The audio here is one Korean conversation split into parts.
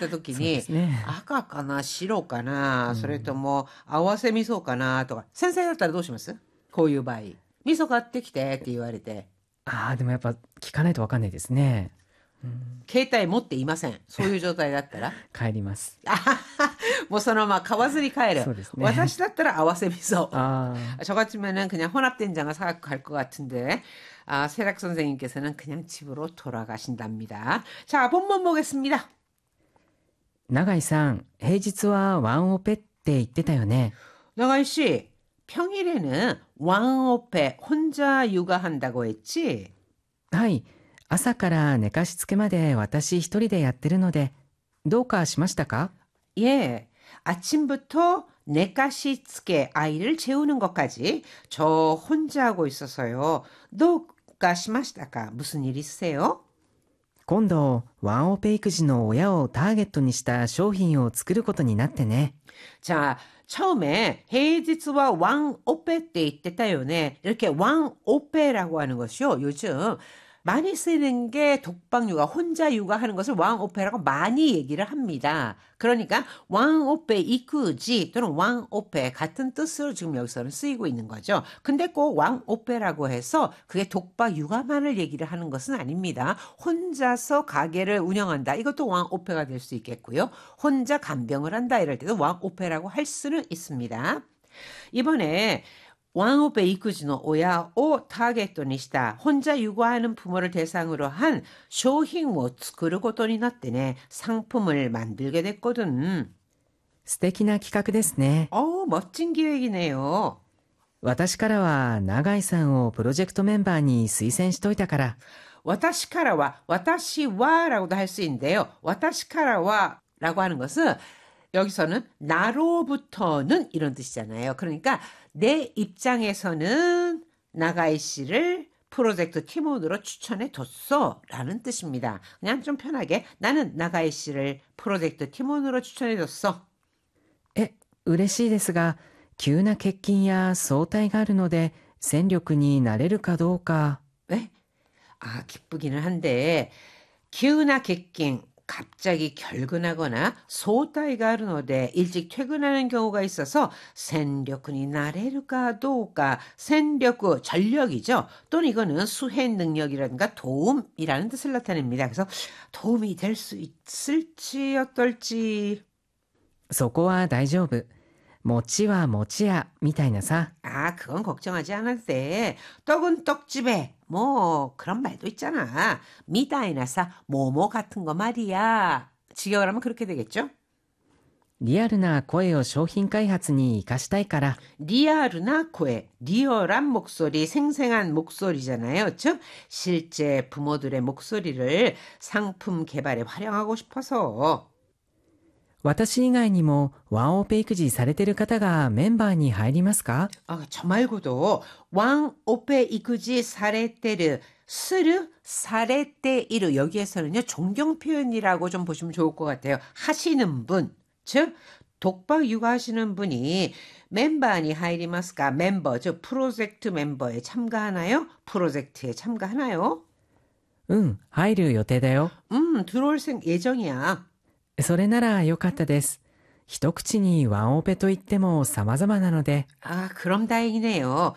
った時そうでに、 すね。 赤かな、白かな、それとも合わせ味噌かなとか、先生だったらどうします？こういう場合。味噌買ってきてって言われて、 ああ、でもやっぱ聞かないとわかんないですね。 携帯持っていません。そういう状態だったら。 帰ります。 あははもうそのまま買わずに帰る。 そうですね。 私だったら合わせ味噌. 아, 저 같으면은 그냥 혼합된장을 사갖고 갈 것 같은데, 세락 선생님께서는 그냥 집으로 돌아가신답니다. 자, 본문 보겠습니다. 永井さん、平日はワンオペって言ってたよね。 나가이 씨, 평일에는 왕오페 혼자 육아한다고 했지? はい、朝から寝かしつけまで私一人でやってるので、どうかしましたか？ 예. 아침부터 내가시츠게 아이를 재우는 것까지 저 혼자 하고 있어서요. 도가 시마시다까 무슨 일 있으세요? 今度、ワンオペ育児の親をターゲットにした商品を作ることになってね。 자, 처음에 헤이지츠와 왕오페 때 이때따요네. 이렇게 왕오페라고 하는 것이요. 요즘 많이 쓰는 게 독박육아, 혼자 육아하는 것을 왕오페라고 많이 얘기를 합니다. 그러니까 왕오페 이쿠지 또는 왕오페 같은 뜻으로 지금 여기서는 쓰이고 있는 거죠. 근데 꼭 왕오페라고 해서 그게 독박육아만을 얘기를 하는 것은 아닙니다. 혼자서 가게를 운영한다. 이것도 왕오페가 될 수 있겠고요. 혼자 간병을 한다 이럴 때도 왕오페라고 할 수는 있습니다. 이번에 왕오페 이쿠지노 오야오 타겟にした 혼자 육아하는 부모를 대상으로 한 쇼핑을 作ることになってね 상품을 만들게 됐거든. 素敵な企画ですね。 멋진 기획이네요. 私からは永井さんをプロジェクトメンバーに推薦しといたから。 와타시카라와 와타시와라고도 할 수 있는데요. 와타시카라와라고 하는 것은 여기서는 나로부터는 이런 뜻이잖아요. 그러니까 내 입장에서는 나가이 씨를 프로젝트 팀원으로 추천해 뒀어 라는 뜻입니다. 그냥 좀 편하게 나는 나가이 씨를 프로젝트 팀원으로 추천해 줬어. 嬉しいですが、急な欠勤や早退があるので戦力になれるかどうか。 네? 기쁘기는 한데 기우나 객긴 갑자기 결근하거나 소타이가 하르노데 일찍 퇴근하는 경우가 있어서 센력군이 나래르까 도우까 센력구 전력이죠. 또는 이거는 수행 능력이라든가 도움이라는 뜻을 나타냅니다. 그래서 도움이 될 수 있을지 어떨지. そこは大丈夫。餅は餅屋みたいなさ。 그건 걱정하지 않아도 돼. 떡은 떡집에 뭐 그런 말도 있잖아. 미다이나사 뭐뭐 같은 거 말이야. 직역을 하면 그렇게 되겠죠? リアルな声を商品開発に活かしたいから。 리아르나 코에 리얼한 목소리, 생생한 목소리잖아요. 즉 실제 부모들의 목소리를 상품 개발에 활용하고 싶어서. 私以外にもワンオペ育児されてる方がメンバーに入りますか？ 저 말고도 왕오페 이쿠지 사레테르 스르 사레테이르 여기에서는요 존경 표현이라고 좀 보시면 좋을 것 같아요. 하시는 분, 즉 독박 육아하시는 분이 멤버니 하이리마스까 멤버, 즉 프로젝트 멤버에 참가하나요? 프로젝트에 참가하나요? 入る予定だよ。 들어올 예정이야. それならよかったです。一口にワンオペといっても様々なので。 그럼 다행이네요.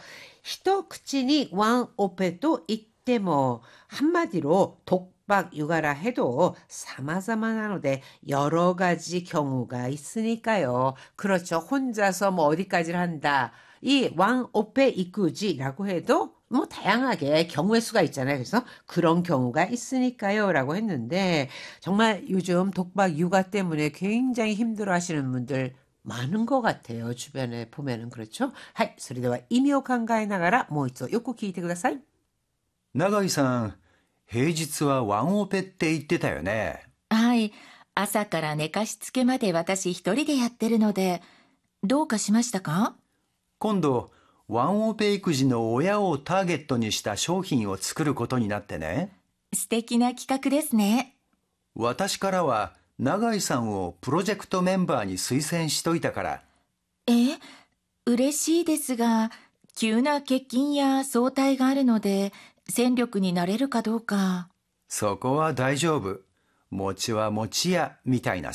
히토쿠치니 왕오페도 이때뭐 한마디로 독박 육아라 해도 사마사마나노데 여러 가지 경우가 있으니까요. 그렇죠. 혼자서 뭐 어디까지를 한다. 이 왕오페 이쿠지라고 해도 뭐 다양하게 경우의 수가 있잖아요. 그래서 그런 경우가 있으니까요 라고 했는데 정말 요즘 독박 육아 때문에 굉장히 힘들어하시는 분들 많은 것 같아요. 주변에 보면은 그렇죠. はい、それでは意味を考えながらもう一度よく聞いてください。 永井さん、平日はワンオペって言ってたよね。 はい、朝から寝かしつけまで私一人でやってるので、どうかしましたか？ 今度、ワンオペ育児の親をターゲットにした商品を作ることになってね。 素敵な企画ですね。 私からは永井さんをプロジェクトメンバーに推薦しといたから。 嬉しいですが、急な欠勤や早退があるので戦力になれるかどうか。 そこは大丈夫。餅は餅屋みたいな